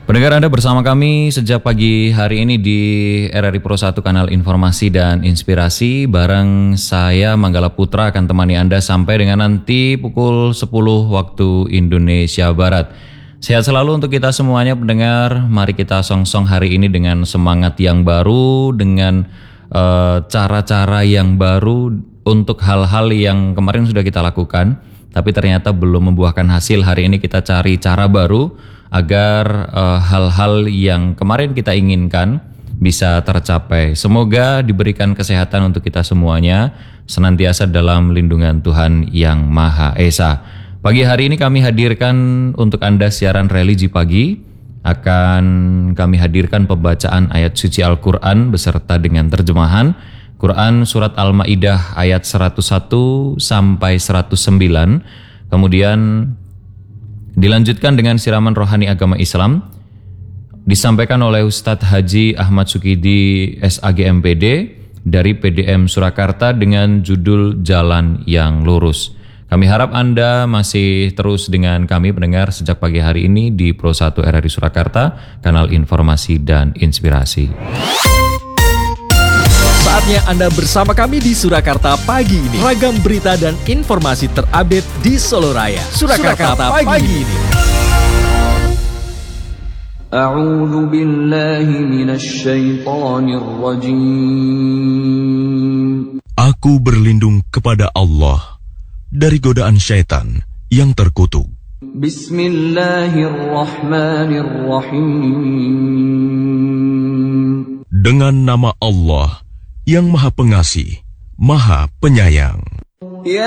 Pendengar, Anda bersama kami sejak pagi hari ini di RRI Pro 1 Kanal Informasi dan Inspirasi. Bareng saya Manggala Putra akan temani Anda sampai dengan nanti pukul 10 waktu Indonesia Barat. Sehat selalu untuk kita semuanya pendengar. Mari kita song-song hari ini dengan semangat yang baru, dengan cara-cara yang baru untuk hal-hal yang kemarin sudah kita lakukan tapi ternyata belum membuahkan hasil. Hari ini kita cari cara baru agar hal-hal yang kemarin kita inginkan bisa tercapai. Semoga diberikan kesehatan untuk kita semuanya, senantiasa dalam lindungan Tuhan Yang Maha Esa. Pagi hari ini kami hadirkan untuk Anda siaran religi pagi. Akan kami hadirkan pembacaan ayat suci Al-Quran beserta dengan terjemahan Quran Surat Al-Ma'idah ayat 101 sampai 109. Kemudian dilanjutkan dengan siraman rohani agama Islam disampaikan oleh Ustadz Haji Ahmad Sukidi SAG MPD dari PDM Surakarta dengan judul Jalan yang Lurus. Kami harap Anda masih terus dengan kami pendengar sejak pagi hari ini di Pro 1 RRI Surakarta, Kanal Informasi dan Inspirasi. Saatnya Anda bersama kami di Surakarta pagi ini. Ragam berita dan informasi terupdate di Solo Raya. Surakarta pagi ini. A'udzu billahi minasy syaithanir rajim. Aku berlindung kepada Allah dari godaan syaitan yang terkutuk. Bismillahirrahmanirrahim. Dengan nama Allah yang Maha Pengasih, Maha Penyayang.